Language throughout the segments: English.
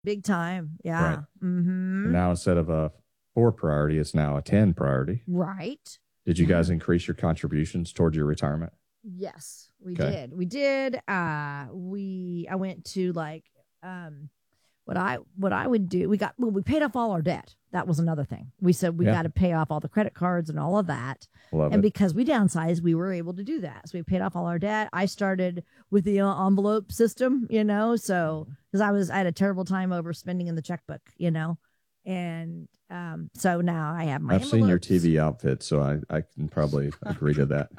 Big time. Right. Yeah. And Mm-hmm. now instead of a 4 priority, it's now a 10 priority. Right. Did you Yeah. guys increase your contributions towards your retirement? Yes, we Okay. did. We did. I went to like what I would do. We paid off all our debt. That was another thing. We said we Yeah. got to pay off all the credit cards and all of that. Love And it. because we downsized, we were able to do that. So we paid off all our debt. I started with the envelope system, so because I had a terrible time overspending in the checkbook, and so now I have my I've seen your envelopes. TV outfit, so I can probably agree to that.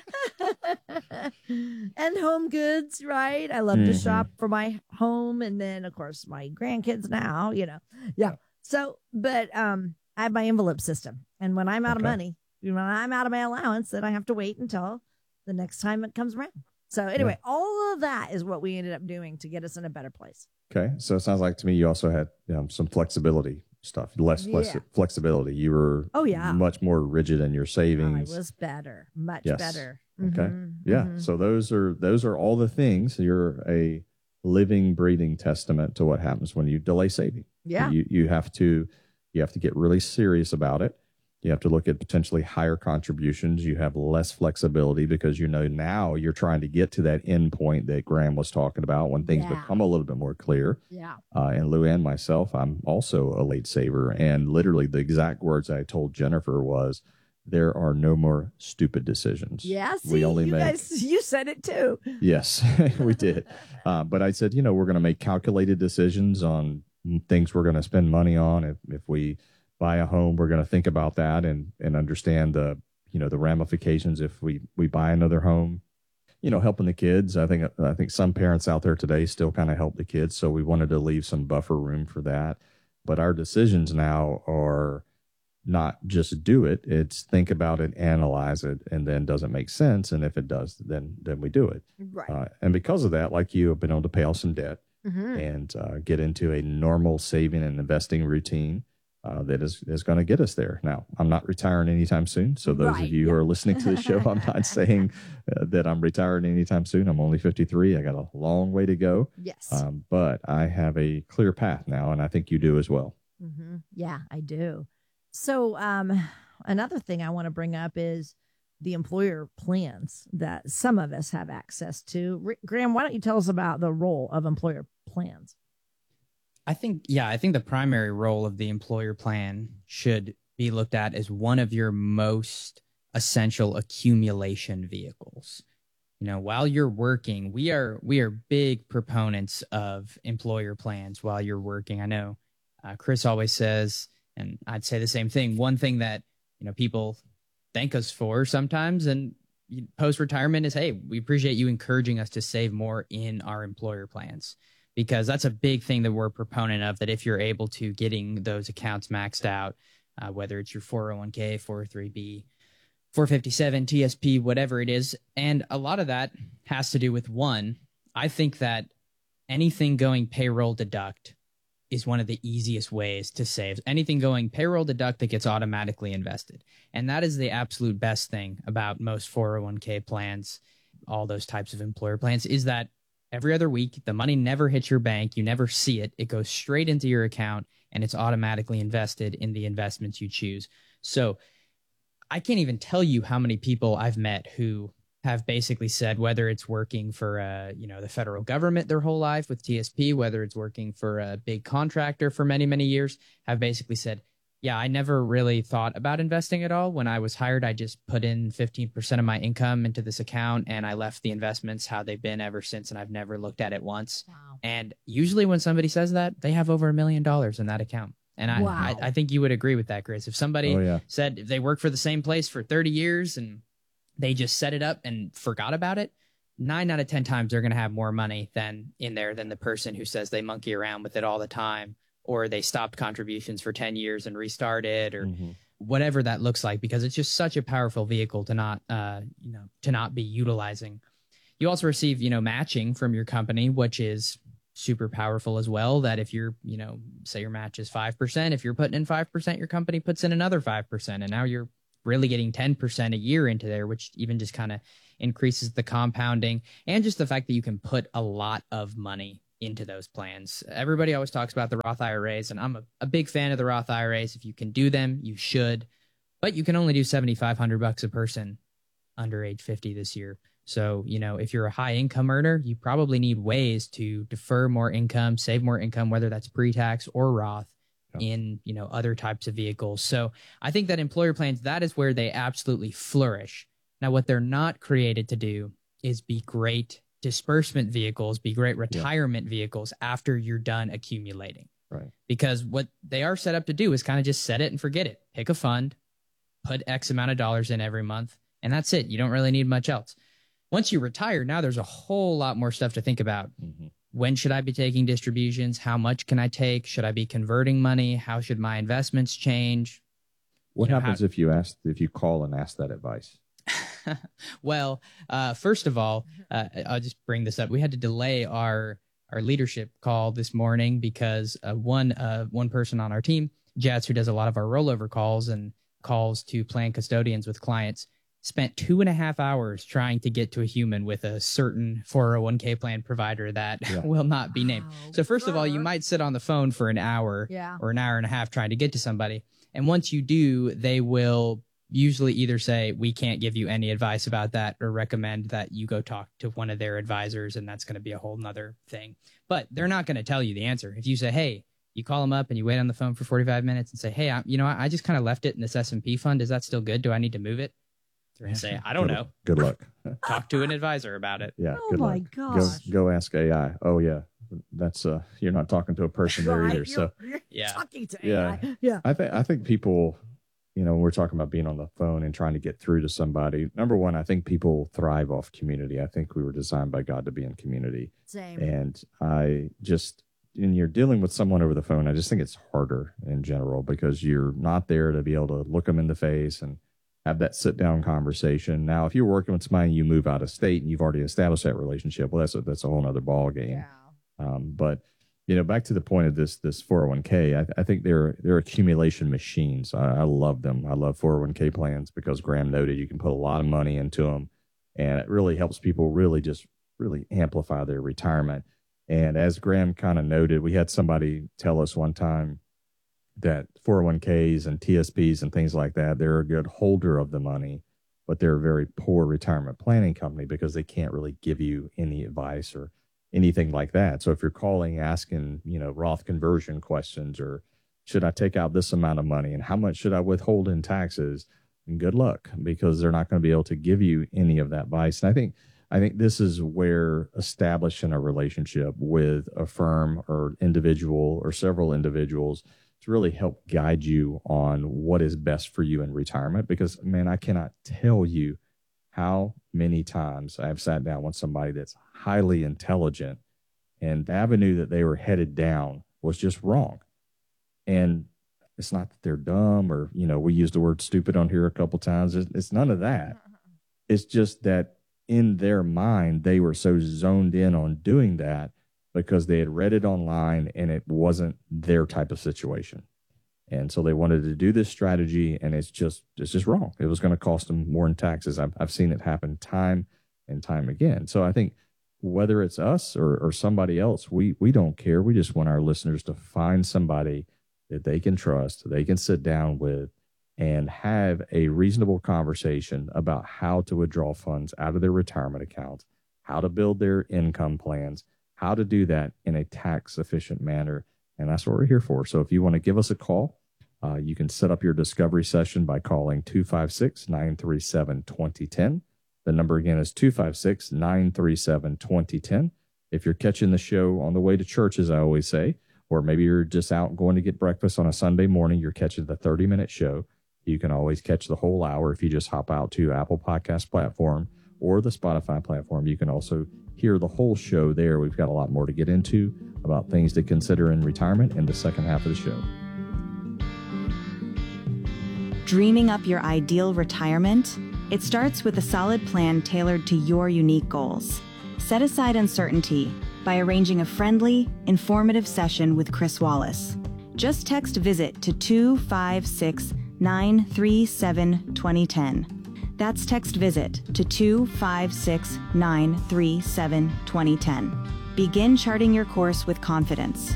And home goods, right? I love to shop for my home, and then of course my grandkids now, yeah. So, but I have my envelope system, and when I'm out of Okay. money, when I'm out of my allowance, then I have to wait until the next time it comes around. So anyway, all of that is what we ended up doing to get us in a better place. Okay. So it sounds like to me you also had some flexibility stuff, less Yeah. flexibility. You were much more rigid in your I savings. was better, much Yes. better. Okay. Mhm, Yeah. mhm. So those are all the things. You're a living, breathing testament to what happens when you delay saving. Yeah. You have to get really serious about it. You have to look at potentially higher contributions. You have less flexibility because now you're trying to get to that end point that Graham was talking about when things Yeah. become a little bit more clear. Yeah. And Lou and myself, I'm also a late saver. And literally the exact words I told Jennifer was, there are no more stupid decisions. Yeah, see, we only you make guys, you said it too. Yes, we did. But I said, we're going to make calculated decisions on things we're going to spend money on. If we buy a home, we're going to think about that and understand the ramifications if we buy another home. Helping the kids. I think some parents out there today still kind of help the kids, so we wanted to leave some buffer room for that. But our decisions now are not just do it, it's think about it, analyze it, and then does it make sense? And if it does, then we do it. Right. And because of that, like you have been able to pay off some debt Mhm. and get into a normal saving and investing routine that is going to get us there. Now, I'm not retiring anytime soon. So those Right, of you who are listening to the show, I'm not saying that I'm retiring anytime soon. I'm only 53. I got a long way to go. Yes. But I have a clear path now, and I think you do as well. Mm-hmm. Yeah, I do. So, another thing I want to bring up is the employer plans that some of us have access to. Graham, why don't you tell us about the role of employer plans? I think the primary role of the employer plan should be looked at as one of your most essential accumulation vehicles. While you're working, we are big proponents of employer plans while you're working. I know Chris always says, and I'd say the same thing. One thing that people thank us for sometimes, and post retirement, is, hey, we appreciate you encouraging us to save more in our employer plans, because that's a big thing that we're a proponent of. That if you're able to getting those accounts maxed out, whether it's your 401k, 403b, 457, TSP, whatever it is, and a lot of that has to do with, one, I think that anything going payroll deduct is one of the easiest ways to save. Anything going payroll deduct that gets automatically invested. And that is the absolute best thing about most 401k plans, all those types of employer plans, is that every other week, the money never hits your bank. You never see it. It goes straight into your account, and it's automatically invested in the investments you choose. So I can't even tell you how many people I've met who have basically said, whether it's working for the federal government their whole life with TSP, whether it's working for a big contractor for many, many years, have basically said, yeah, I never really thought about investing at all. When I was hired, I just put in 15% of my income into this account, and I left the investments how they've been ever since, and I've never looked at it once. Wow. And usually when somebody says that, they have over $1 million in that account. And I think you would agree with that, Chris. If somebody said if they work for the same place for 30 years and they just set it up and forgot about it, 9 out of 10 times they're going to have more money than the person who says they monkey around with it all the time, or they stopped contributions for 10 years and restarted, or whatever that looks like, because it's just such a powerful vehicle to not be utilizing. You also receive, matching from your company, which is super powerful as well. That if you're, say your match is 5%, if you're putting in 5%, your company puts in another 5%, and now you're really getting 10% a year into there, which even just kind of increases the compounding, and just the fact that you can put a lot of money into those plans. Everybody always talks about the Roth IRAs, and I'm a big fan of the Roth IRAs. If you can do them, you should, but you can only do $7,500 a person under age 50 this year. So, if you're a high income earner, you probably need ways to defer more income, save more income, whether that's pre-tax or Roth in, other types of vehicles. So I think that employer plans, that is where they absolutely flourish. Now, what they're not created to do is be great disbursement vehicles, be great retirement vehicles after you're done accumulating. Right. Because what they are set up to do is kind of just set it and forget it. Pick a fund, put X amount of dollars in every month, and that's it. You don't really need much else. Once you retire, now there's a whole lot more stuff to think about. Mm-hmm. When should I be taking distributions? How much can I take? Should I be converting money? How should my investments change? What happens if you call and ask that advice? Well, first of all, I'll just bring this up. We had to delay our leadership call this morning because one person on our team, Jets, who does a lot of our rollover calls and calls to plan custodians with clients, spent 2.5 hours trying to get to a human with a certain 401k plan provider that will not be named. So first of all, you might sit on the phone for an hour or an hour and a half trying to get to somebody. And once you do, they will usually either say, we can't give you any advice about that, or recommend that you go talk to one of their advisors. And that's going to be a whole nother thing. But they're not going to tell you the answer. If you say, hey, you call them up and you wait on the phone for 45 minutes and say, hey, I just kind of left it in this S&P fund. Is that still good? Do I need to move it? They're going to say, I don't know. Good luck. Talk to an advisor about it. Yeah. Oh my gosh. Go ask AI. Oh yeah. That's you're not talking to a person there either. You're talking to AI. Yeah. I think people, when we're talking about being on the phone and trying to get through to somebody, number one, I think people thrive off community. I think we were designed by God to be in community. Same. And when you're dealing with someone over the phone, I just think it's harder in general because you're not there to be able to look them in the face and have that sit down conversation. Now, if you're working with somebody and you move out of state and you've already established that relationship, well, that's a whole nother ball game. Yeah. But back to the point of this 401k, I think they're accumulation machines. I love them. I love 401k plans because Graham noted you can put a lot of money into them, and it really helps people really amplify their retirement. And as Graham kind of noted, we had somebody tell us one time that 401ks and TSPs and things like that, they're a good holder of the money, but they're a very poor retirement planning company because they can't really give you any advice or anything like that. So if you're calling, asking, Roth conversion questions, or should I take out this amount of money and how much should I withhold in taxes, and good luck, because they're not going to be able to give you any of that advice. And I think this is where establishing a relationship with a firm or individual or several individuals to really help guide you on what is best for you in retirement. Because, man, I cannot tell you how many times I have sat down with somebody that's highly intelligent and the avenue that they were headed down was just wrong. And it's not that they're dumb or, we used the word stupid on here a couple times. It's none of that. It's just that in their mind, they were so zoned in on doing that because they had read it online and it wasn't their type of situation. And so they wanted to do this strategy, and it's just wrong. It was going to cost them more in taxes. I've seen it happen time and time again. So I think whether it's us or somebody else, we don't care. We just want our listeners to find somebody that they can trust, they can sit down with, and have a reasonable conversation about how to withdraw funds out of their retirement accounts, how to build their income plans, how to do that in a tax efficient manner. And that's what we're here for. So if you want to give us a call, you can set up your discovery session by calling 256-937-2010. The number again is 256-937-2010. If you're catching the show on the way to church, as I always say, or maybe you're just out going to get breakfast on a Sunday morning, you're catching the 30-minute show. You can always catch the whole hour if you just hop out to Apple Podcast platform or the Spotify platform. You can also hear the whole show there. We've got a lot more to get into about things to consider in retirement in the second half of the show. Dreaming up your ideal retirement? It starts with a solid plan tailored to your unique goals. Set aside uncertainty by arranging a friendly, informative session with Chris Wallace. Just text VISIT to 256-937-2010. That's text VISIT to 256-937-2010. Begin charting your course with confidence.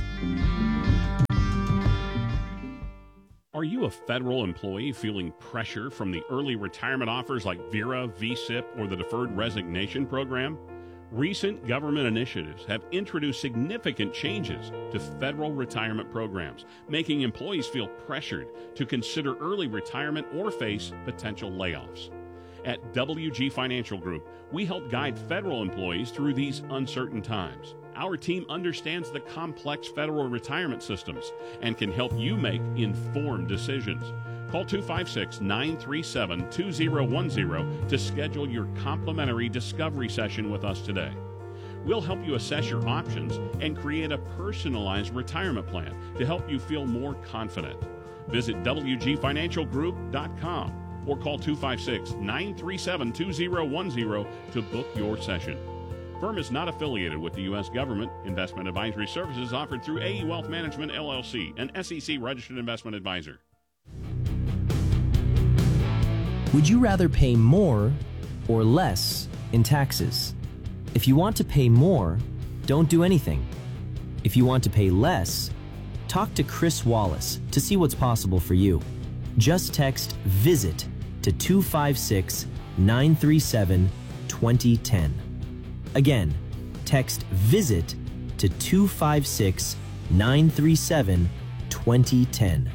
Are you a federal employee feeling pressure from the early retirement offers like VERA, VSIP, or the Deferred Resignation Program? Recent government initiatives have introduced significant changes to federal retirement programs, making employees feel pressured to consider early retirement or face potential layoffs. At WG Financial Group, we help guide federal employees through these uncertain times. Our team understands the complex federal retirement systems and can help you make informed decisions. Call 256-937-2010 to schedule your complimentary discovery session with us today. We'll help you assess your options and create a personalized retirement plan to help you feel more confident. Visit WGFinancialGroup.com or call 256-937-2010 to book your session. Firm is not affiliated with the U.S. government. Investment advisory services offered through AE Wealth Management, LLC, an SEC registered investment advisor. Would you rather pay more or less in taxes? If you want to pay more, don't do anything. If you want to pay less, talk to Chris Wallace to see what's possible for you. Just text VISIT to 256-937-2010. Again, text VISIT to 256-937-2010.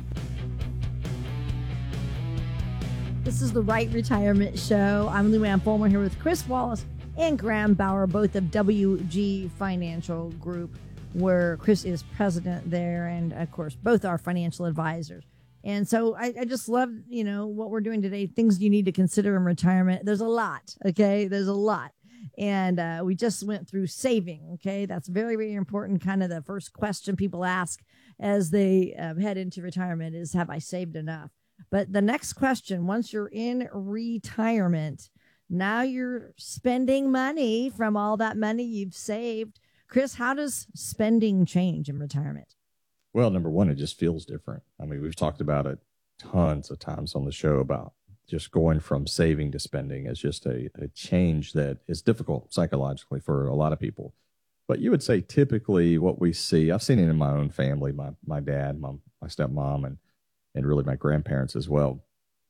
This is the Right Retirement Show. I'm Lou Ann Fulmer here with Chris Wallace and Graham Bauer, both of WG Financial Group, where Chris is president there, and of course, both are financial advisors. And so I just love, what we're doing today, things you need to consider in retirement. There's a lot, okay? There's a lot. And we just went through saving, okay? That's very, very important. Kind of the first question people ask as they head into retirement is, have I saved enough? But the next question, once you're in retirement, now you're spending money from all that money you've saved. Chris, how does spending change in retirement? Well, number one, it just feels different. I mean, we've talked about it tons of times on the show about just going from saving to spending is just a change that is difficult psychologically for a lot of people. But you would say typically what we see, I've seen it in my own family, my dad, my stepmom, and really my grandparents as well.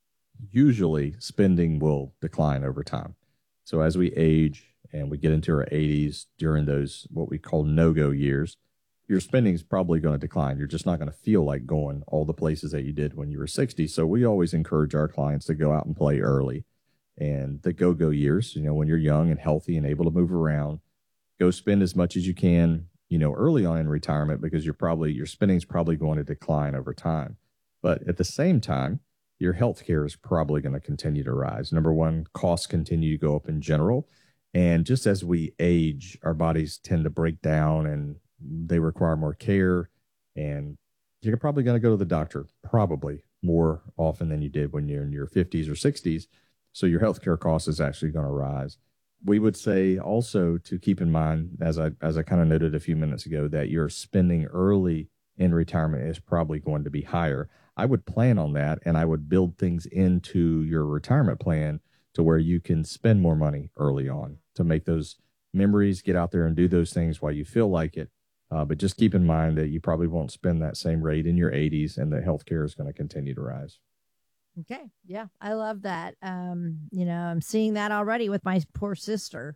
Usually spending will decline over time. So as we age and we get into our 80s during those what we call no-go years, your spending is probably going to decline. You're just not going to feel like going all the places that you did when you were 60. So we always encourage our clients to go out and play early. And the go-go years, when you're young and healthy and able to move around, go spend as much as you can, early on in retirement, because your spending is probably going to decline over time. But at the same time, your health care is probably going to continue to rise. Number one, costs continue to go up in general. And just as we age, our bodies tend to break down and they require more care, and you're probably going to go to the doctor probably more often than you did when you're in your 50s or 60s. So your healthcare cost is actually going to rise. We would say also to keep in mind, as I kind of noted a few minutes ago, that your spending early in retirement is probably going to be higher. I would plan on that, and I would build things into your retirement plan to where you can spend more money early on to make those memories, get out there and do those things while you feel like it. But just keep in mind that you probably won't spend that same rate in your 80s, and the healthcare is going to continue to rise. Okay. Yeah, I love that. I'm seeing that already with my poor sister.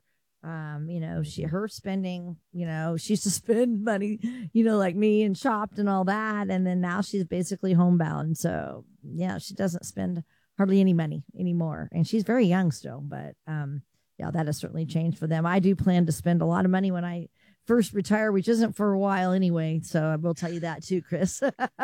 Her spending, she used to spend money, like me, and shopped and all that. And then now she's basically homebound. So, yeah, she doesn't spend hardly any money anymore. And she's very young still. But, that has certainly changed for them. I do plan to spend a lot of money when I first retire, which isn't for a while anyway. So I will tell you that too, Chris.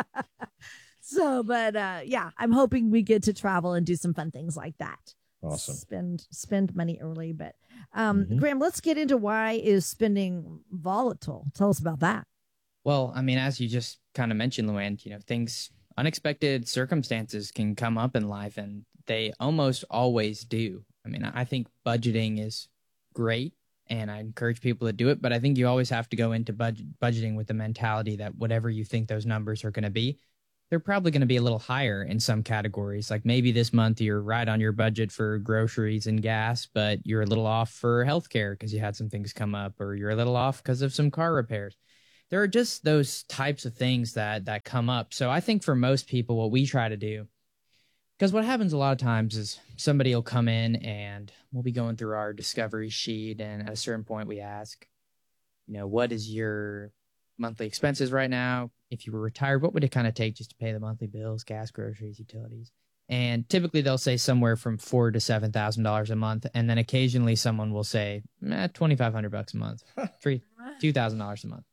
I'm hoping we get to travel and do some fun things like that. Awesome. Spend money early. But Graham, let's get into why is spending volatile. Tell us about that. Well, I mean, as you just kind of mentioned, Luann, unexpected circumstances can come up in life, and they almost always do. I mean, I think budgeting is great, and I encourage people to do it, but I think you always have to go into budgeting with the mentality that whatever you think those numbers are going to be, they're probably going to be a little higher in some categories. Like maybe this month you're right on your budget for groceries and gas, but you're a little off for healthcare because you had some things come up, or you're a little off because of some car repairs. There are just those types of things that come up. So I think for most people, what we try to do, because what happens a lot of times is somebody will come in and we'll be going through our discovery sheet, and at a certain point we ask, what is your monthly expenses right now? If you were retired, what would it kind of take just to pay the monthly bills, gas, groceries, utilities? And typically they'll say somewhere from $4,000 to $7,000 a month, and then occasionally someone will say $2,500 a month, $2,000 a month.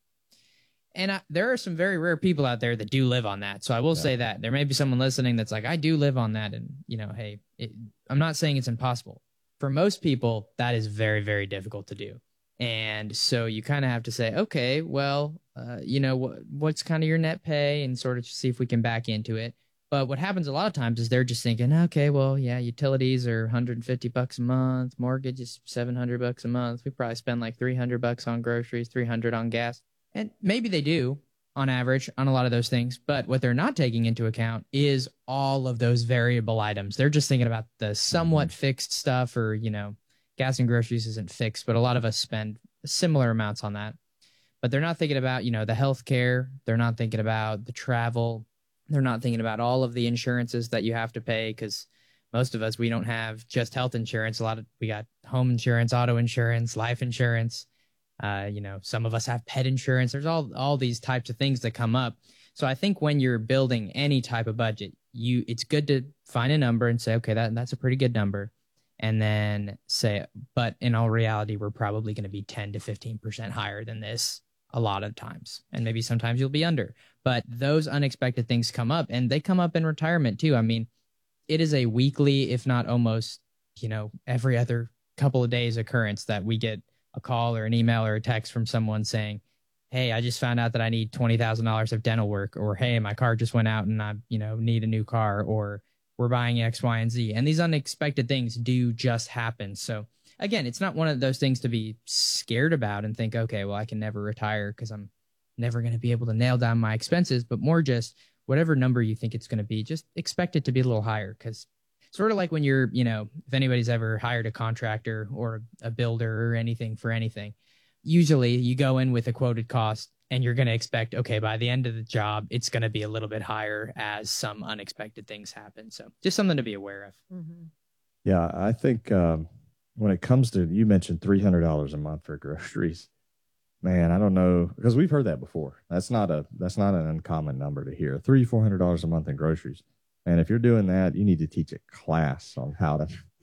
And there are some very rare people out there that do live on that. So I will say that there may be someone listening that's like, I do live on that. And, hey, I'm not saying it's impossible. For most people, that is very, very difficult to do. And so you kind of have to say, okay, well, what's kind of your net pay, and sort of see if we can back into it. But what happens a lot of times is they're just thinking, okay, well, yeah, utilities are $150 a month. Mortgage is $700 a month. We probably spend like $300 on groceries, $300 on gas. And maybe they do on average on a lot of those things. But what they're not taking into account is all of those variable items. They're just thinking about the somewhat fixed stuff, or, gas and groceries isn't fixed, but a lot of us spend similar amounts on that. But they're not thinking about, the health care. They're not thinking about the travel. They're not thinking about all of the insurances that you have to pay, because most of us, we don't have just health insurance. We got home insurance, auto insurance, life insurance. Some of us have pet insurance. There's all these types of things that come up. So I think when you're building any type of budget, it's good to find a number and say, okay, that's a pretty good number. And then say, but in all reality, we're probably going to be 10 to 15% higher than this a lot of times. And maybe sometimes you'll be under. But those unexpected things come up, and they come up in retirement too. I mean, it is a weekly, if not almost, every other couple of days occurrence that we get a call or an email or a text from someone saying, hey, I just found out that I need $20,000 of dental work, or hey, my car just went out and I, need a new car, or we're buying X, Y, and Z. And these unexpected things do just happen. So again, it's not one of those things to be scared about and think, okay, well, I can never retire because I'm never going to be able to nail down my expenses, but more just whatever number you think it's going to be, just expect it to be a little higher. Because sort of like when you're, if anybody's ever hired a contractor or a builder or anything for anything, usually you go in with a quoted cost and you're going to expect, okay, by the end of the job, it's going to be a little bit higher as some unexpected things happen. So just something to be aware of. Mm-hmm. Yeah, I think when it comes to, you mentioned $300 a month for groceries. Man, I don't know, because we've heard that before. That's not an uncommon number to hear. $300-400 a month in groceries. And if you're doing that, you need to teach a class on how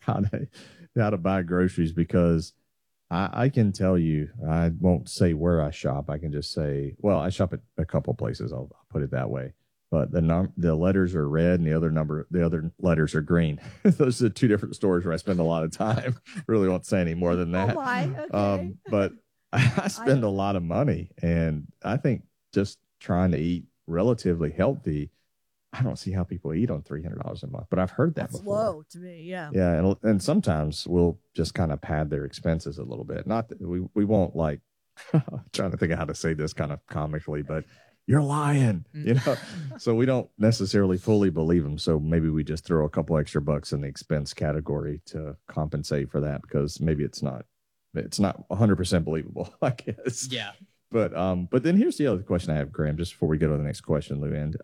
to buy groceries, because I can tell you, I won't say where I shop. I can just say, well, I shop at a couple places. I'll put it that way. But the letters are red and the other letters are green. Those are two different stores where I spend a lot of time. Really won't say any more than that. Oh my, okay. But I spend a lot of money, and I think just trying to eat relatively healthy, I don't see how people eat on $300 a month, but I've heard that That's before. low to me. Yeah. Yeah. And sometimes we'll just kind of pad their expenses a little bit. Not that we won't, like, trying to think of how to say this kind of comically, but you're lying, so we don't necessarily fully believe them. So maybe we just throw a couple extra bucks in the expense category to compensate for that, because maybe it's not 100% believable, I guess. Yeah. But then here's the other question I have, Graham, just before we go to the next question, Luann.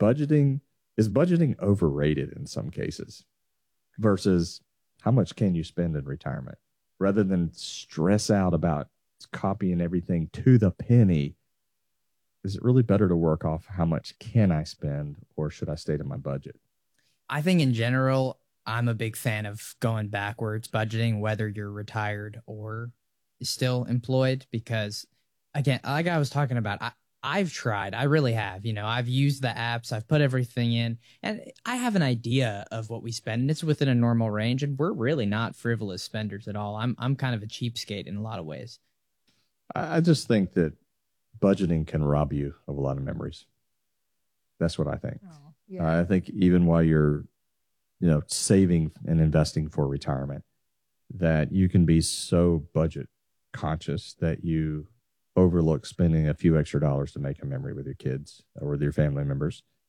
Is budgeting overrated in some cases versus how much can you spend in retirement, rather than stress out about copying everything to the penny? Is it really better to work off how much can I spend, or should I stay to my budget? I think in general, I'm a big fan of going backwards budgeting, whether you're retired or still employed, because again, like I was talking about, I've tried. I really have. I've used the apps. I've put everything in, and I have an idea of what we spend, and it's within a normal range, and we're really not frivolous spenders at all. I'm kind of a cheapskate in a lot of ways. I just think that budgeting can rob you of a lot of memories. That's what I think. Oh, yeah. I think even while you're, saving and investing for retirement, that you can be so budget conscious that you overlook spending a few extra dollars to make a memory with your kids or with your family members.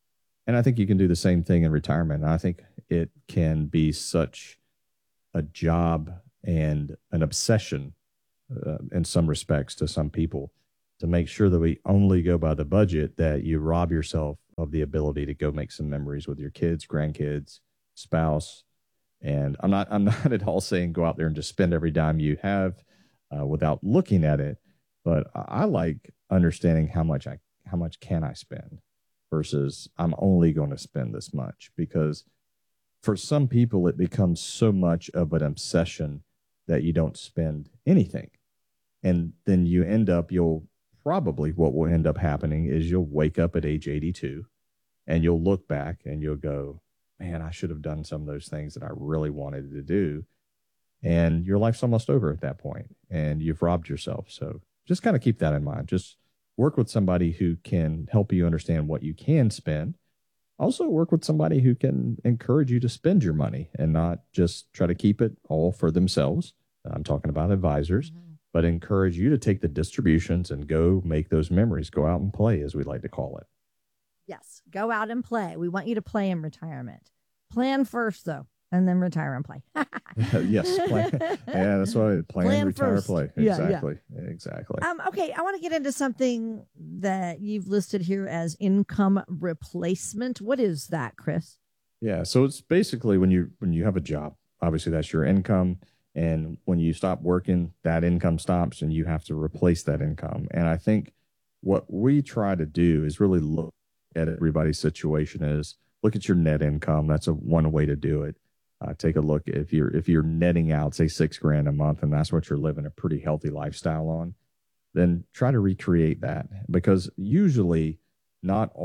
And I think you can do the same thing in retirement. And I think it can be such a job and an obsession in some respects to some people to make sure that we only go by the budget, that you rob yourself of the ability to go make some memories with your kids, grandkids, spouse. And I'm not at all saying go out there and just spend every dime you have without looking at it. But I like understanding how much can I spend versus I'm only going to spend this much, because for some people it becomes so much of an obsession that you don't spend anything. And then what will end up happening is you'll wake up at age 82 and you'll look back and you'll go, man, I should have done some of those things that I really wanted to do. And your life's almost over at that point and you've robbed yourself. So just kind of keep that in mind. Just work with somebody who can help you understand what you can spend. Also work with somebody who can encourage you to spend your money and not just try to keep it all for themselves. I'm talking about advisors, but encourage you to take the distributions and go make those memories, go out and play, as we like to call it. Yes, go out and play. We want you to play in retirement. Plan first, though, and then retire and play. Yes, plan. Yeah, that's why plan, retire, first. Play. Exactly, exactly. Okay, I want to get into something that you've listed here as income replacement. What is that, Chris? Yeah, so it's basically when you have a job, obviously that's your income. And when you stop working, that income stops and you have to replace that income. And I think what we try to do is really look at everybody's situation is look at your net income. That's one way to do it. Take a look if you're netting out, say $6,000 a month, and that's what you're living a pretty healthy lifestyle on, then try to recreate that, because usually not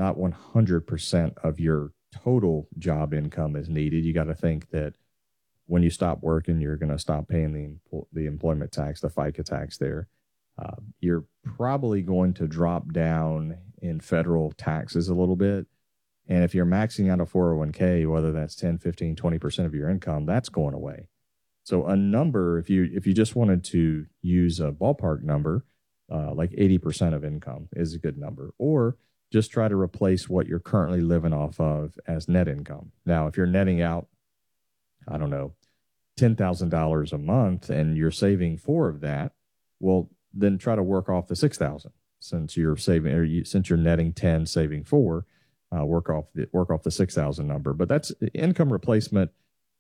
100% of your total job income is needed. You got to think that when you stop working, you're going to stop paying the employment tax, the FICA tax there. You're probably going to drop down in federal taxes a little bit. And if you're maxing out a 401k, whether that's 10, 15, 20% of your income, that's going away. So a number, if you just wanted to use a ballpark number, like 80% of income is a good number, or just try to replace what you're currently living off of as net income. Now, if you're netting out, I don't know, $10,000 a month and you're saving $4,000 of that, well, then try to work off the $6,000 since you're saving, or since you're netting 10, saving 4. Work off the $6,000 number. But that's income replacement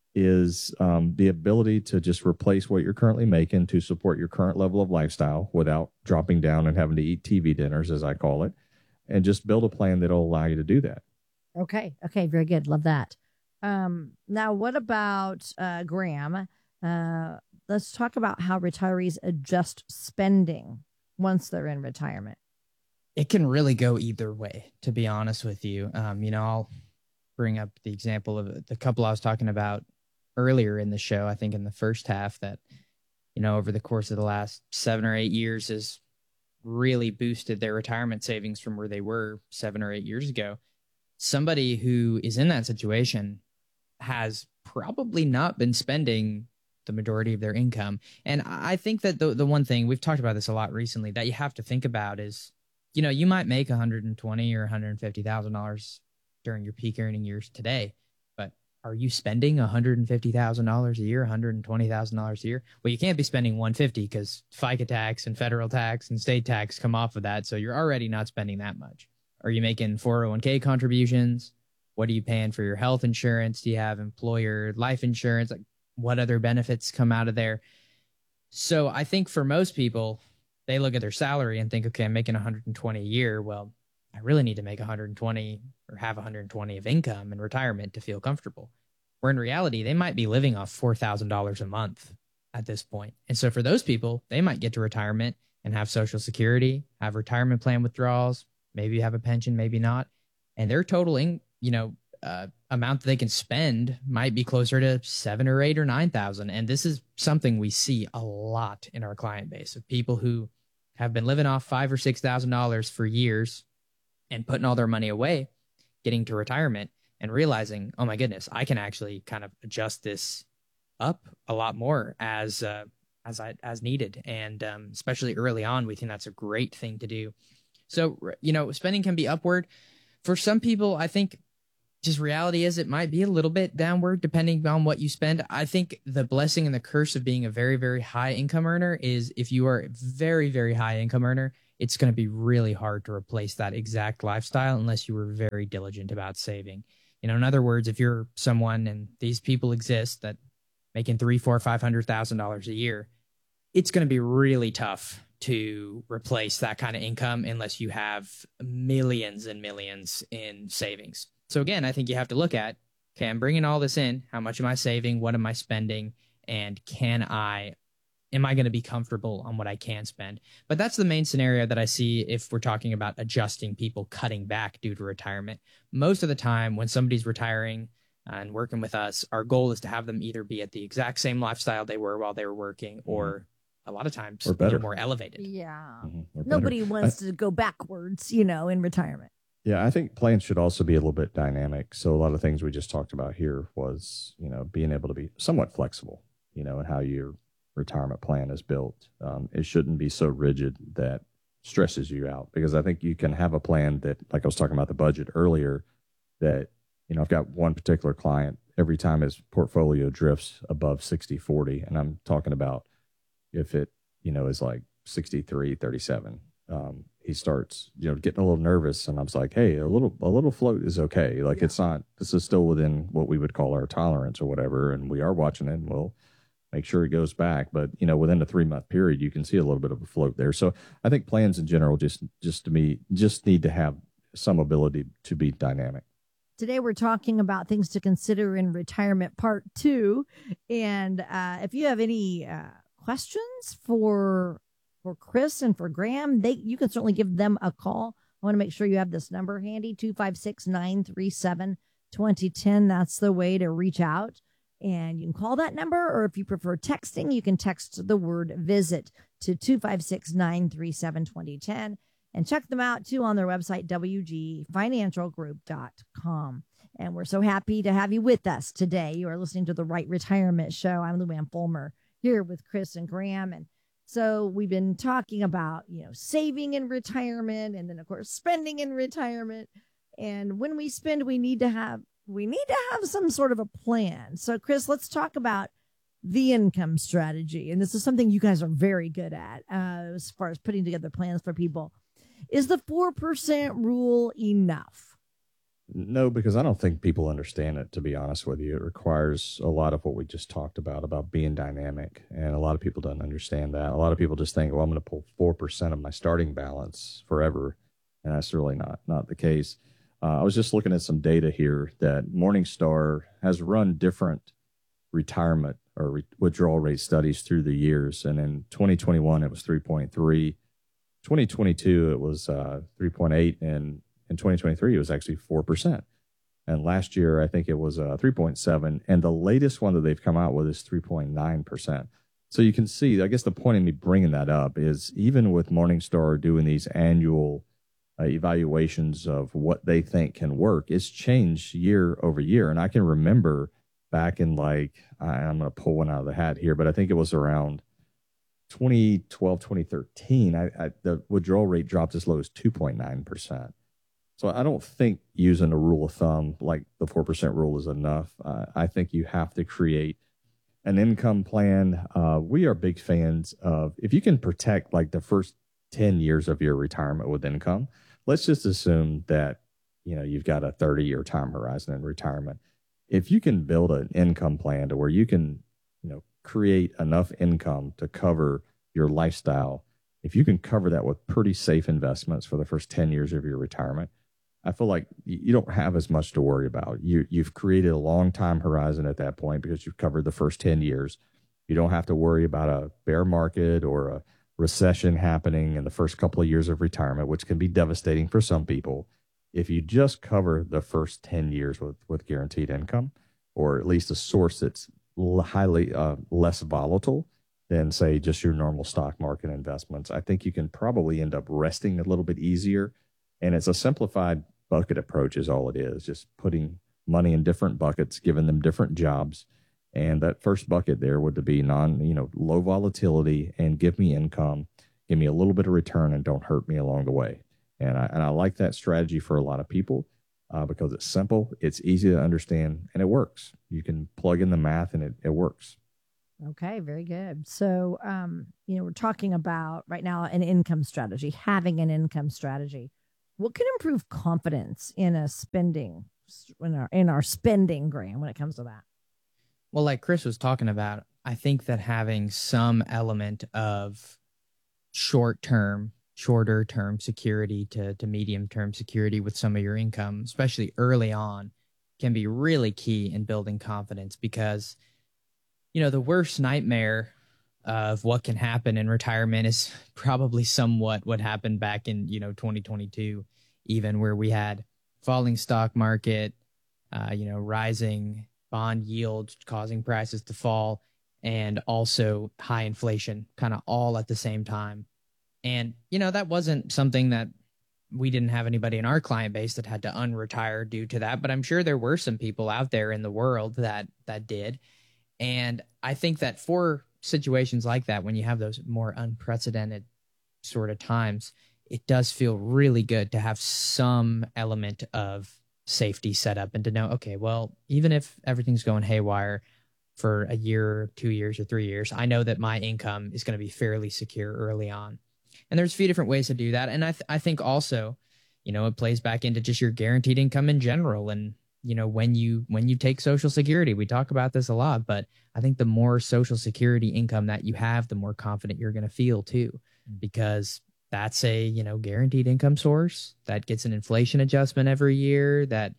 is the ability to just replace what you're currently making to support your current level of lifestyle without dropping down and having to eat TV dinners, as I call it, and just build a plan that'll allow you to do that. Okay. Very good. Love that. Now, what about Graham? Let's talk about how retirees adjust spending once they're in retirement. It can really go either way, to be honest with you. I'll bring up the example of the couple I was talking about earlier in the show, I think in the first half, that, over the course of the last 7 or 8 years has really boosted their retirement savings from where they were 7 or 8 years ago. Somebody who is in that situation has probably not been spending the majority of their income. And I think that the one thing, we've talked about this a lot recently, that you have to think about is, you might make $120,000 or $150,000 during your peak earning years today, but are you spending $150,000 a year, $120,000 a year? Well, you can't be spending $150,000 because FICA tax and federal tax and state tax come off of that. So you're already not spending that much. Are you making 401k contributions? What are you paying for your health insurance? Do you have employer life insurance? Like, what other benefits come out of there? So I think for most people, they look at their salary and think, okay, I'm making $120,000 a year. Well, I really need to make $120,000 or have $120,000 of income in retirement to feel comfortable. Where in reality, they might be living off $4,000 a month at this point. And so for those people, they might get to retirement and have Social Security, have retirement plan withdrawals, maybe have a pension, maybe not. And their total amount that they can spend might be closer to $7,000 or $8,000 or $9,000. And this is something we see a lot in our client base of people who have been living off $5,000 or $6,000 for years and putting all their money away, getting to retirement and realizing, oh my goodness, I can actually kind of adjust this up a lot more as needed. And especially early on, we think that's a great thing to do. So, spending can be upward, For some people, I think just reality is it might be a little bit downward depending on what you spend. I think the blessing and the curse of being a very, very high income earner is if you are a very, very high income earner, it's going to be really hard to replace that exact lifestyle unless you were very diligent about saving. In other words, if you're someone, and these people exist, that making $300,000, $400,000, $500,000 a year, it's going to be really tough to replace that kind of income unless you have millions and millions in savings. So again, I think you have to look at, okay, I'm bringing all this in. How much am I saving? What am I spending? And am I going to be comfortable on what I can spend? But that's the main scenario that I see if we're talking about adjusting people cutting back due to retirement. Most of the time when somebody's retiring and working with us, our goal is to have them either be at the exact same lifestyle they were while they were working, or a lot of times or better, more elevated. Yeah. Nobody wants to go backwards, in retirement. Yeah, I think plans should also be a little bit dynamic. So a lot of things we just talked about here was, being able to be somewhat flexible, in how your retirement plan is built. It shouldn't be so rigid that stresses you out, because I think you can have a plan that, like I was talking about the budget earlier, that, I've got one particular client, every time his portfolio drifts above 60-40, and I'm talking about if it, is like 63-37, he starts, getting a little nervous, and I was like, hey, a little float is okay. Like, It's not, this is still within what we would call our tolerance or whatever. And we are watching it, and we'll make sure it goes back. But, within a 3-month period, you can see a little bit of a float there. So I think plans in general just need to have some ability to be dynamic. Today, we're talking about things to consider in retirement part 2. And if you have any questions for Chris and for Graham, you can certainly give them a call. I want to make sure you have this number handy, 256-937-2010. That's the way to reach out. And you can call that number, or if you prefer texting, you can text the word visit to 256-937-2010. And check them out, too, on their website, wgfinancialgroup.com. And we're so happy to have you with us today. You are listening to The Right Retirement Show. I'm Lou Ann Fulmer here with Chris and Graham. And so we've been talking about, saving in retirement, and then, of course, spending in retirement. And when we spend, we need to have some sort of a plan. So, Chris, let's talk about the income strategy. And this is something you guys are very good at as far as putting together plans for people. Is the 4% rule enough? No, because I don't think people understand it, to be honest with you. It requires a lot of what we just talked about being dynamic. And a lot of people don't understand that. A lot of people just think, well, I'm going to pull 4% of my starting balance forever. And that's really not the case. I was just looking at some data here that Morningstar has run different retirement or withdrawal rate studies through the years. And in 2021, it was 3.3. 2022, it was 3.8. And in 2023, it was actually 4%. And last year, I think it was 3.7. And the latest one that they've come out with is 3.9%. So you can see, I guess the point of me bringing that up is even with Morningstar doing these annual evaluations of what they think can work, it's changed year over year. And I can remember back in I'm going to pull one out of the hat here, but I think it was around 2012, 2013, the withdrawal rate dropped as low as 2.9%. So I don't think using a rule of thumb like the 4% rule is enough. I think you have to create an income plan. We are big fans of, if you can protect like the first 10 years of your retirement with income, let's just assume that, you've got a 30-year time horizon in retirement. If you can build an income plan to where you can, create enough income to cover your lifestyle, if you can cover that with pretty safe investments for the first 10 years of your retirement, I feel like you don't have as much to worry about. You've created a long time horizon at that point because you've covered the first 10 years. You don't have to worry about a bear market or a recession happening in the first couple of years of retirement, which can be devastating for some people. If you just cover the first 10 years with guaranteed income, or at least a source that's highly less volatile than, say, just your normal stock market investments, I think you can probably end up resting a little bit easier. And it's a simplified bucket approach is all it is, just putting money in different buckets, giving them different jobs. And that first bucket there would be low volatility and give me income, give me a little bit of return, and don't hurt me along the way. And I like that strategy for a lot of people because it's simple, it's easy to understand, and it works. You can plug in the math and it works. Okay, very good. So, we're talking about right now an income strategy, having an income strategy. What can improve confidence in our spending, Graham, when it comes to that? Well, like Chris was talking about, I think that having some element of shorter term security to medium term security with some of your income, especially early on, can be really key in building confidence because, the worst nightmare of what can happen in retirement is probably somewhat what happened back in, 2022, even where we had falling stock market, rising bond yields causing prices to fall, and also high inflation kind of all at the same time. And, that wasn't something that we didn't have anybody in our client base that had to unretire due to that. But I'm sure there were some people out there in the world that did. And I think that for situations like that, when you have those more unprecedented sort of times, it does feel really good to have some element of safety set up and to know, okay, well, even if everything's going haywire for a year or 2 years or 3 years, I know that my income is going to be fairly secure early on. And there's a few different ways to do that. And I think also, it plays back into just your guaranteed income in general. And, when you take Social Security, we talk about this a lot, but I think the more Social Security income that you have, the more confident you're going to feel too, because that's a, guaranteed income source that gets an inflation adjustment every year that,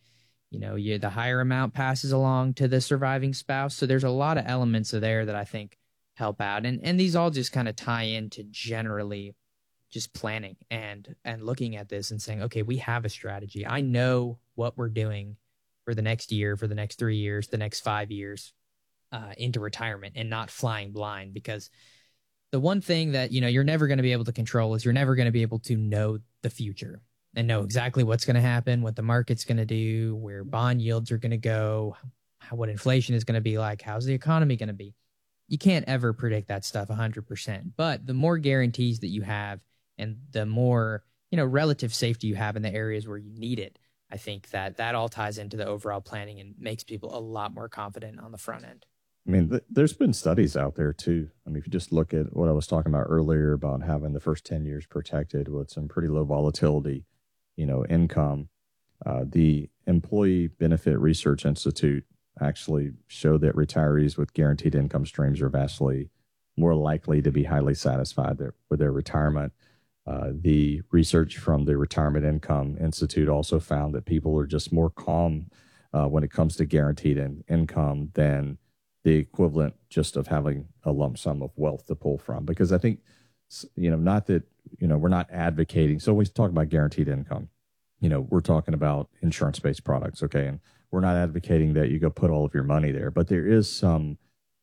the higher amount passes along to the surviving spouse. So there's a lot of elements of there that I think help out. And these all just kind of tie into generally just planning and looking at this and saying, okay, we have a strategy. I know what we're doing for the next year, for the next 3 years, the next 5 years into retirement, and not flying blind. Because the one thing that, you're never going to be able to control is you're never going to be able to know the future and know exactly what's going to happen, what the market's going to do, where bond yields are going to go, what inflation is going to be like, how's the economy going to be. You can't ever predict that stuff 100%. But the more guarantees that you have and the more, relative safety you have in the areas where you need it, I think that all ties into the overall planning and makes people a lot more confident on the front end. I mean, there's been studies out there too. I mean, if you just look at what I was talking about earlier about having the first 10 years protected with some pretty low volatility, income, the Employee Benefit Research Institute actually showed that retirees with guaranteed income streams are vastly more likely to be highly satisfied with their retirement. The research from the Retirement Income Institute also found that people are just more calm when it comes to guaranteed income than the equivalent just of having a lump sum of wealth to pull from. Because I think, not that, we're not advocating. So when we talk about guaranteed income, we're talking about insurance-based products, okay? And we're not advocating that you go put all of your money there, but there is some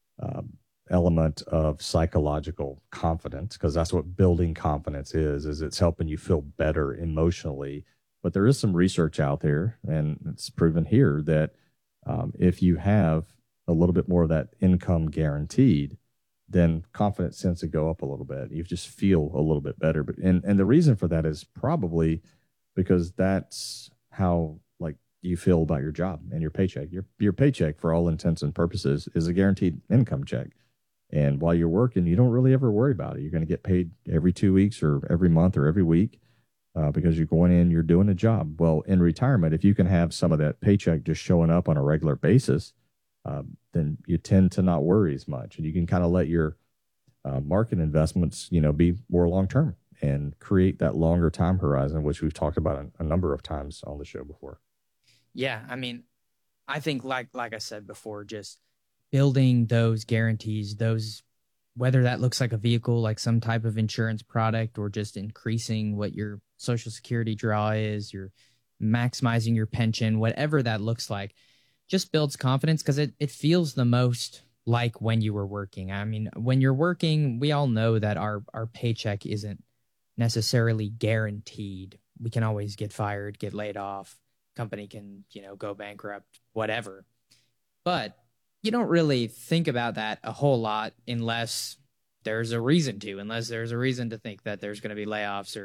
element of psychological confidence, because that's what building confidence is it's helping you feel better emotionally. But there is some research out there, and it's proven here that if you have a little bit more of that income guaranteed, then confidence tends to go up a little bit. You just feel a little bit better. And the reason for that is probably because that's how you feel about your job and your paycheck. Your paycheck, for all intents and purposes, is a guaranteed income check. And while you're working, you don't really ever worry about it. You're going to get paid every 2 weeks or every month or every week because you're going in, you're doing a job. Well, in retirement, if you can have some of that paycheck just showing up on a regular basis, then you tend to not worry as much. And you can kind of let your market investments, be more long-term and create that longer time horizon, which we've talked about a number of times on the show before. Yeah, I mean, I think like I said before, just building those guarantees, whether that looks like a vehicle, like some type of insurance product, or just increasing what your Social Security draw is, you're maximizing your pension, whatever that looks like, just builds confidence because it feels the most like when you were working. I mean, when you're working, we all know that our paycheck isn't necessarily guaranteed. We can always get fired, get laid off. Company can, go bankrupt, whatever. But you don't really think about that a whole lot unless there's a reason to think that there's going to be layoffs or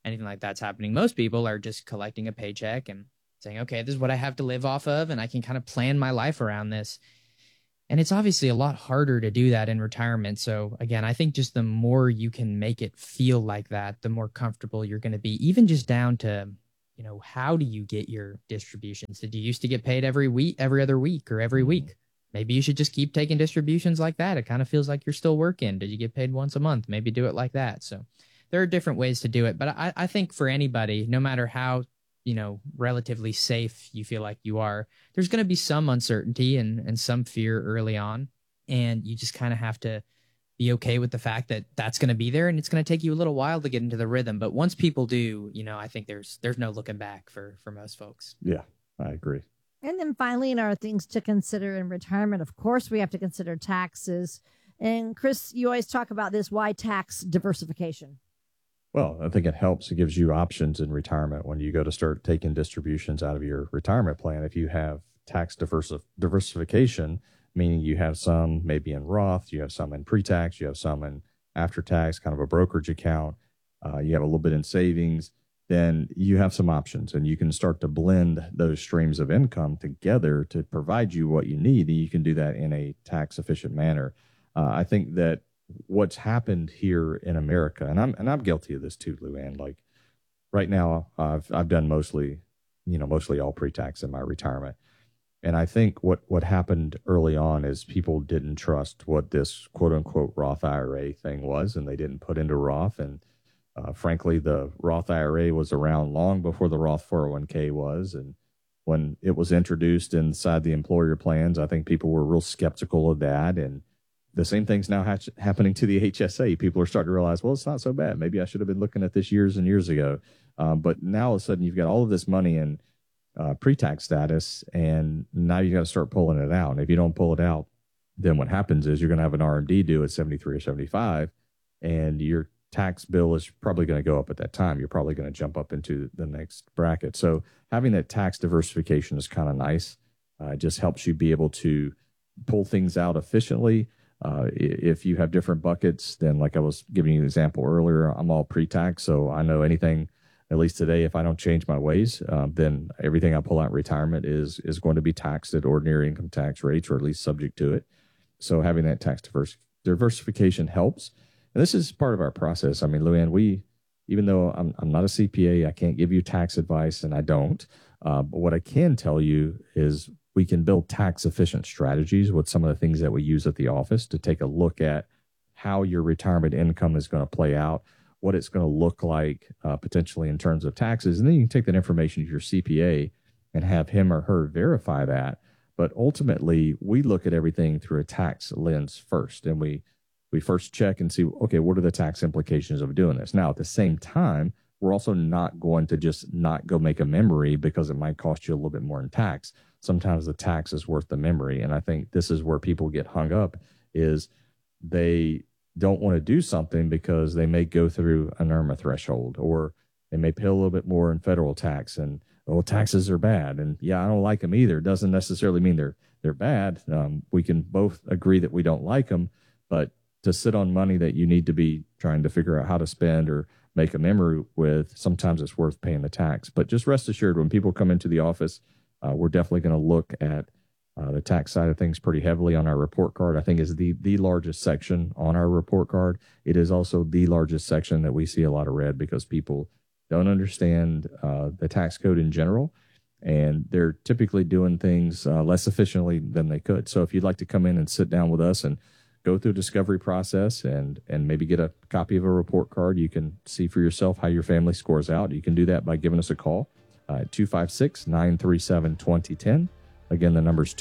anything like that's happening. Most people are just collecting a paycheck and saying, okay, this is what I have to live off of, and I can kind of plan my life around this. And it's obviously a lot harder to do that in retirement. So again, I think just the more you can make it feel like that, the more comfortable you're going to be, even just down to, how do you get your distributions? Did you used to get paid every week, every other week, or every week? Maybe you should just keep taking distributions like that. It kind of feels like you're still working. Did you get paid once a month? Maybe do it like that. So there are different ways to do it. But I think for anybody, no matter how relatively safe you feel like you are, there's going to be some uncertainty and some fear early on. And you just kind of have to be okay with the fact that that's going to be there, and it's going to take you a little while to get into the rhythm. But once people do, I think there's no looking back for most folks. Yeah, I agree. And then finally, in our things to consider in retirement, of course, we have to consider taxes. And Chris, you always talk about this. Why tax diversification? Well, I think it helps. It gives you options in retirement when you go to start taking distributions out of your retirement plan. If you have tax diversification, meaning you have some maybe in Roth, you have some in pre-tax, you have some in after-tax, kind of a brokerage account, you have a little bit in savings, then you have some options, and you can start to blend those streams of income together to provide you what you need. And you can do that in a tax-efficient manner. I think that what's happened here in America, and I'm guilty of this too, Luann. Like right now, I've done mostly all pre-tax in my retirement, and I think what happened early on is people didn't trust what this quote unquote Roth IRA thing was, and they didn't put into Roth. And frankly, the Roth IRA was around long before the Roth 401k was, and when it was introduced inside the employer plans, I think people were real skeptical of that. And the same thing's now happening to the HSA. People are starting to realize, well, it's not so bad. Maybe I should have been looking at this years and years ago. But now all of a sudden you've got all of this money in pre-tax status, and now you got to start pulling it out. And if you don't pull it out, then what happens is you're going to have an RMD due at 73 or 75, and your tax bill is probably going to go up at that time. You're probably going to jump up into the next bracket. So having that tax diversification is kind of nice. It just helps you be able to pull things out efficiently. If you have different buckets, then like I was giving you an example earlier, I'm all pre-tax. So I know anything, at least today, if I don't change my ways, then everything I pull out in retirement is going to be taxed at ordinary income tax rates, or at least subject to it. So having that tax diversification helps. And this is part of our process. I mean, Luann, even though I'm not a CPA, I can't give you tax advice, and I don't. But what I can tell you is we can build tax efficient strategies with some of the things that we use at the office to take a look at how your retirement income is going to play out, what it's going to look like potentially in terms of taxes. And then you can take that information to your CPA and have him or her verify that. But ultimately, we look at everything through a tax lens first. And we first check and see, okay, what are the tax implications of doing this? Now, at the same time, we're also not going to just not go make a memory because it might cost you a little bit more in tax. Sometimes the tax is worth the memory. And I think this is where people get hung up, is they don't want to do something because they may go through an IRMA threshold, or they may pay a little bit more in federal tax, and taxes are bad. And yeah, I don't like them either. It doesn't necessarily mean they're bad. We can both agree that we don't like them, but to sit on money that you need to be trying to figure out how to spend or make a memory with, sometimes it's worth paying the tax. But just rest assured, when people come into the office, we're definitely going to look at the tax side of things pretty heavily on our report card. I think is the largest section on our report card. It is also the largest section that we see a lot of red because people don't understand the tax code in general, and they're typically doing things less efficiently than they could. So if you'd like to come in and sit down with us and go through a discovery process and maybe get a copy of a report card, you can see for yourself how your family scores out. You can do that by giving us a call at 256-937-2010. Again, the number is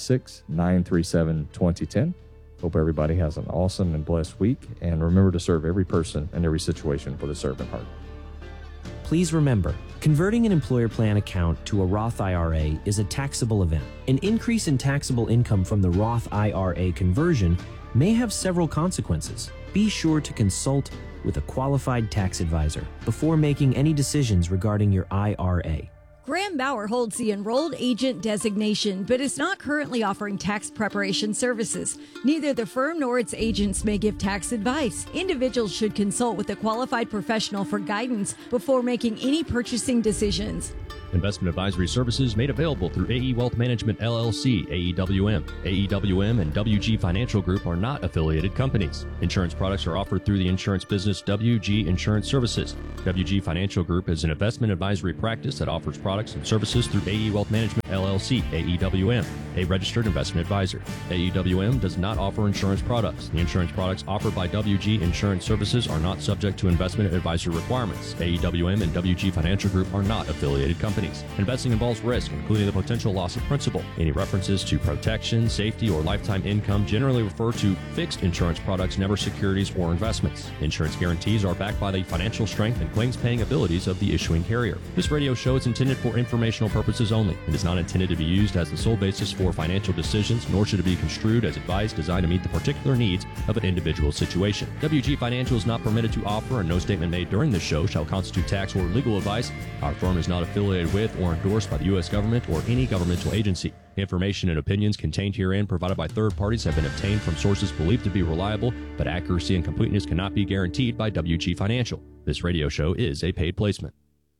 256-937-2010. Hope everybody has an awesome and blessed week. And remember to serve every person and every situation with a servant heart. Please remember, converting an employer plan account to a Roth IRA is a taxable event. An increase in taxable income from the Roth IRA conversion may have several consequences. Be sure to consult with a qualified tax advisor before making any decisions regarding your IRA. Graham Bauer holds the enrolled agent designation, but is not currently offering tax preparation services. Neither the firm nor its agents may give tax advice. Individuals should consult with a qualified professional for guidance before making any purchasing decisions. Investment advisory services made available through AE Wealth Management LLC, AEWM. AEWM and WG Financial Group are not affiliated companies. Insurance products are offered through the insurance business WG Insurance Services. WG Financial Group is an investment advisory practice that offers products and services through AE Wealth Management LLC, AEWM, a registered investment advisor. AEWM does not offer insurance products. The insurance products offered by WG Insurance Services are not subject to investment advisory requirements. AEWM and WG Financial Group are not affiliated companies. Investing involves risk, including the potential loss of principal. Any references to protection, safety, or lifetime income generally refer to fixed insurance products, never securities or investments. Insurance guarantees are backed by the financial strength and claims-paying abilities of the issuing carrier. This radio show is intended for informational purposes only. It is not intended to be used as the sole basis for financial decisions, nor should it be construed as advice designed to meet the particular needs of an individual situation. WG Financial is not permitted to offer, and no statement made during this show shall constitute tax or legal advice. Our firm is not affiliated with or endorsed by the U.S. government or any governmental agency. Information and opinions contained herein provided by third parties have been obtained from sources believed to be reliable, but accuracy and completeness cannot be guaranteed by WG Financial. This radio show is a paid placement.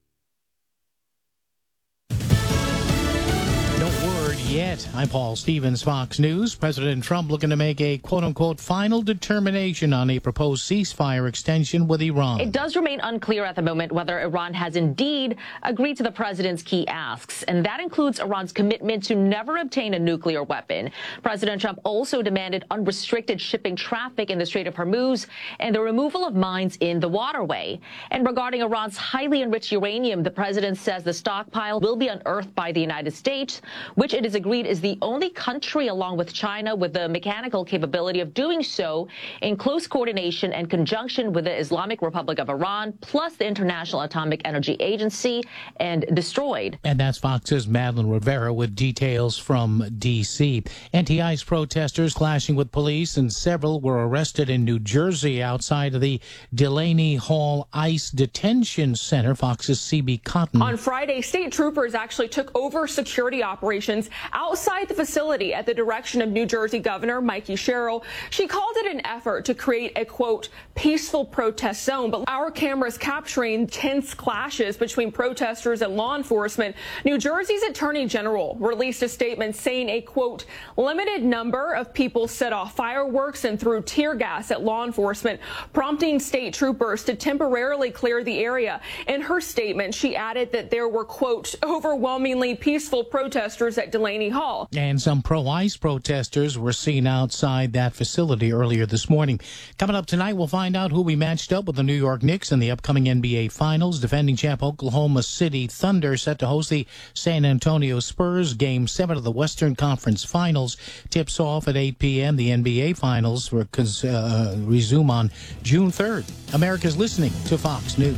Yet. I'm Paul Stevens, Fox News. President Trump looking to make a quote-unquote final determination on a proposed ceasefire extension with Iran. It does remain unclear at the moment whether Iran has indeed agreed to the president's key asks, and that includes Iran's commitment to never obtain a nuclear weapon. President Trump also demanded unrestricted shipping traffic in the Strait of Hormuz and the removal of mines in the waterway. And regarding Iran's highly enriched uranium, the president says the stockpile will be unearthed by the United States, which it is agreed is the only country, along with China, with the mechanical capability of doing so in close coordination and conjunction with the Islamic Republic of Iran, plus the International Atomic Energy Agency, and destroyed. And that's Fox's Madeline Rivera with details from D.C. Anti-ICE protesters clashing with police, and several were arrested in New Jersey outside of the Delaney Hall ICE Detention Center. Fox's C.B. Cotton. On Friday, state troopers actually took over security operations outside the facility at the direction of New Jersey Governor Mikey Sherrill. She called it an effort to create a, quote, peaceful protest zone. But our cameras capturing tense clashes between protesters and law enforcement. New Jersey's Attorney General released a statement saying a, quote, limited number of people set off fireworks and threw tear gas at law enforcement, prompting state troopers to temporarily clear the area. In her statement, she added that there were, quote, overwhelmingly peaceful protesters at Delaney Hall. And some pro-ICE protesters were seen outside that facility earlier this morning. Coming up tonight, we'll find out who we matched up with the New York Knicks in the upcoming NBA Finals. Defending champ Oklahoma City Thunder set to host the San Antonio Spurs. Game 7 of the Western Conference Finals tips off at 8 p.m. The NBA Finals resume on June 3rd. America's listening to Fox News.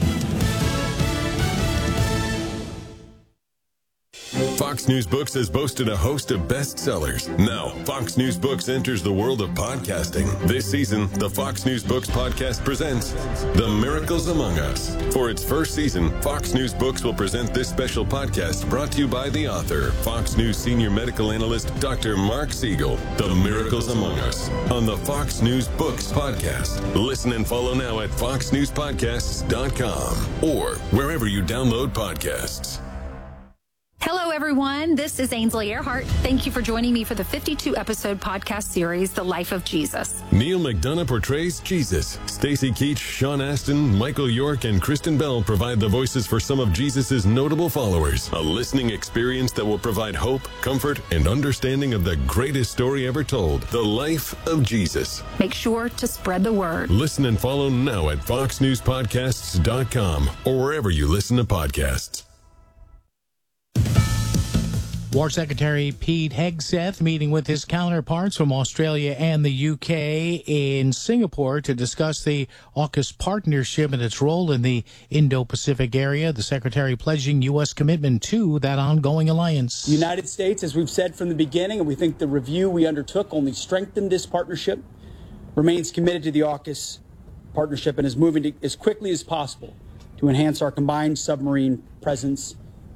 Fox News Books has boasted a host of bestsellers. Now, Fox News Books enters the world of podcasting. This season, the Fox News Books podcast presents The Miracles Among Us. For its first season, Fox News Books will present this special podcast brought to you by the author, Fox News senior medical analyst, Dr. Mark Siegel. The Miracles Among Us on the Fox News Books podcast. Listen and follow now at foxnewspodcasts.com or wherever you download podcasts. Hello, everyone. This is Ainsley Earhart. Thank you for joining me for the 52-episode podcast series, The Life of Jesus. Neil McDonough portrays Jesus. Stacey Keach, Sean Astin, Michael York, and Kristen Bell provide the voices for some of Jesus' notable followers. A listening experience that will provide hope, comfort, and understanding of the greatest story ever told, the life of Jesus. Make sure to spread the word. Listen and follow now at foxnewspodcasts.com or wherever you listen to podcasts. War Secretary Pete Hegseth meeting with his counterparts from Australia and the UK in Singapore to discuss the AUKUS partnership and its role in the Indo-Pacific area. The Secretary pledging U.S. commitment to that ongoing alliance. The United States, as we've said from the beginning, and we think the review we undertook only strengthened this partnership, remains committed to the AUKUS partnership and is moving as quickly as possible to enhance our combined submarine presence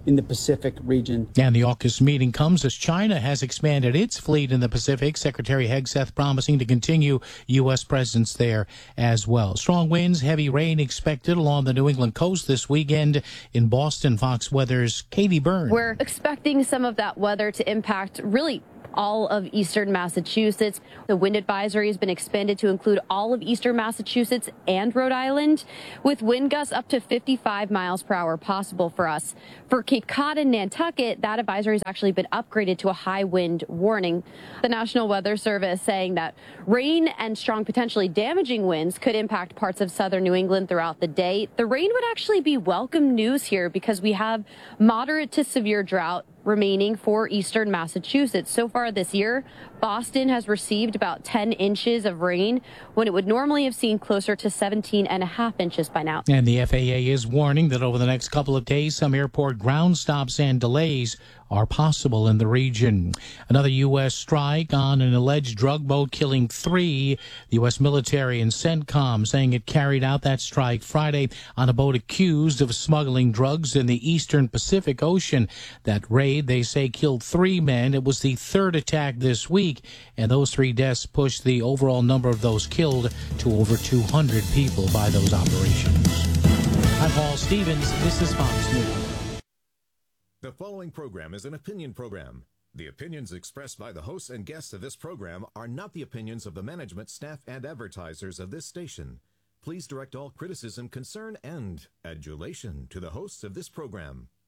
in the Pacific region. And the AUKUS meeting comes as China has expanded its fleet in the Pacific. Secretary Hegseth promising to continue U.S. presence there as well. Strong winds, heavy rain expected along the New England coast this weekend. In Boston, Fox Weather's Katie Byrne. We're expecting some of that weather to impact really all of eastern Massachusetts. The wind advisory has been expanded to include all of eastern Massachusetts and Rhode Island, with wind gusts up to 55 miles per hour possible for us. For Cape Cod and Nantucket, that advisory has actually been upgraded to a high wind warning. The National Weather Service saying that rain and strong, potentially damaging winds could impact parts of southern New England throughout the day. The rain would actually be welcome news here because we have moderate to severe drought remaining for eastern Massachusetts. So far this year, Boston has received about 10 inches of rain when it would normally have seen closer to 17.5 inches by now. And the FAA is warning that over the next couple of days, some airport ground stops and delays are possible in the region. Another U.S. strike on an alleged drug boat killing 3. The U.S. military and CENTCOM saying it carried out that strike Friday on a boat accused of smuggling drugs in the eastern Pacific Ocean. That raid, they say, killed 3 men. It was the 3rd attack this week, and those 3 deaths pushed the overall number of those killed to over 200 people by those operations. I'm Paul Stevens. This is Fox News. The following program is an opinion program. The opinions expressed by the hosts and guests of this program are not the opinions of the management, staff, and advertisers of this station. Please direct all criticism, concern, and adulation to the hosts of this program.